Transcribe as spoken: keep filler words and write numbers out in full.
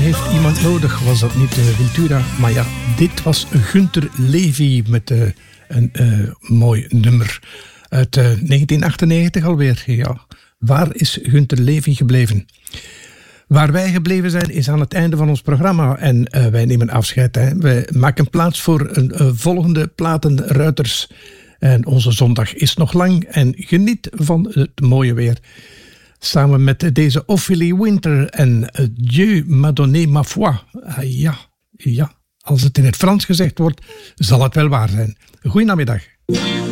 heeft iemand nodig, was dat niet uh, Ventura. Maar ja, dit was Günter Levy met uh, een uh, mooi nummer uit uh, negentien achtennegentig alweer. Ja, waar is Günter Levy gebleven? Waar wij gebleven zijn is aan het einde van ons programma en uh, wij nemen afscheid. Hè. Wij maken plaats voor een uh, volgende platenruiters. En onze zondag is nog lang en geniet van het mooie weer. Samen met deze Ophélie Winter en Dieu m'a donné ma foi. Uh, ja, ja, als het in het Frans gezegd wordt, zal het wel waar zijn. Goedenamiddag.